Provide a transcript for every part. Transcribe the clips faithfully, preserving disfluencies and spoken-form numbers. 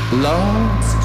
Lost.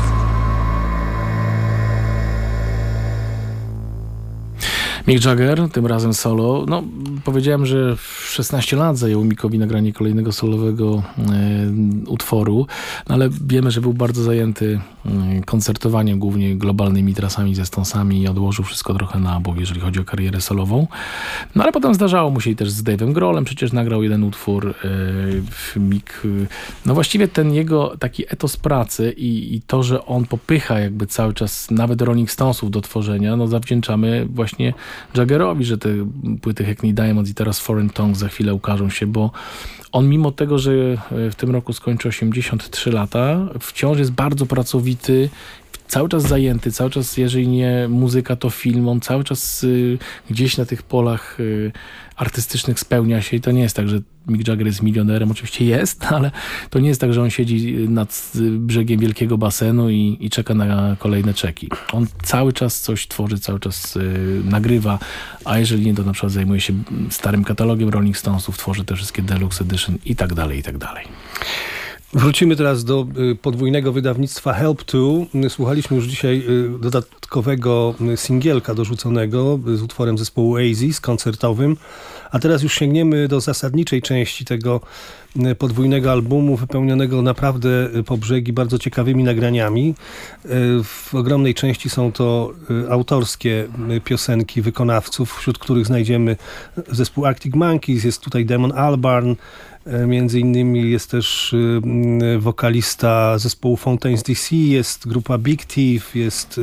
Mick Jagger, tym razem solo. No, powiedziałem, że szesnaście lat zajęło Mickowi nagranie kolejnego solowego e, utworu, no, ale wiemy, że był bardzo zajęty e, koncertowaniem, głównie globalnymi trasami ze Stonesami i odłożył wszystko trochę na bok, jeżeli chodzi o karierę solową. No ale potem zdarzało mu się i też z Dave'em Grohlem, przecież nagrał jeden utwór. E, Mick, no właściwie ten jego taki etos pracy i, i to, że on popycha jakby cały czas nawet Rolling Stonesów do tworzenia, no zawdzięczamy właśnie Jaggerowi, że te płyty Hackney Diamonds i teraz Foreign Tongues za chwilę ukażą się, bo on mimo tego, że w tym roku skończy osiemdziesiąt trzy lata, wciąż jest bardzo pracowity, cały czas zajęty, cały czas, jeżeli nie muzyka, to film, on cały czas y, gdzieś na tych polach y, artystycznych spełnia się i to nie jest tak, że Mick Jagger jest milionerem, oczywiście jest, ale to nie jest tak, że on siedzi nad brzegiem wielkiego basenu i, i czeka na kolejne czeki. On cały czas coś tworzy, cały czas y, nagrywa, a jeżeli nie, to na przykład zajmuje się starym katalogiem Rolling Stonesów, tworzy te wszystkie Deluxe Edition i tak dalej, i tak dalej. Wrócimy teraz do podwójnego wydawnictwa Help To. Słuchaliśmy już dzisiaj dodatkowego singielka dorzuconego z utworem zespołu Oasis koncertowym, a teraz już sięgniemy do zasadniczej części tego podwójnego albumu, wypełnionego naprawdę po brzegi bardzo ciekawymi nagraniami. W ogromnej części są to autorskie piosenki wykonawców, wśród których znajdziemy zespół Arctic Monkeys, jest tutaj Damon Albarn, między innymi jest też wokalista zespołu Fontaines D C, jest grupa Big Thief, jest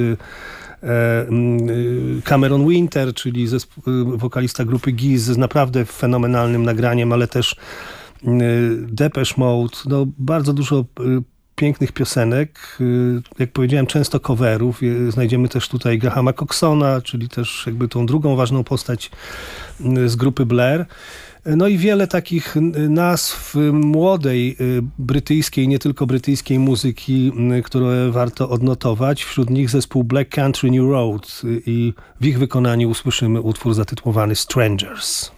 Cameron Winter, czyli zespół, wokalista grupy Giz z naprawdę fenomenalnym nagraniem, ale też Depeche Mode, no bardzo dużo pięknych piosenek, jak powiedziałem, często coverów. Znajdziemy też tutaj Grahama Coxona, czyli też jakby tą drugą ważną postać z grupy Blair. No i wiele takich nazw młodej brytyjskiej, nie tylko brytyjskiej muzyki, które warto odnotować. Wśród nich zespół Black Country New Road i w ich wykonaniu usłyszymy utwór zatytułowany Strangers.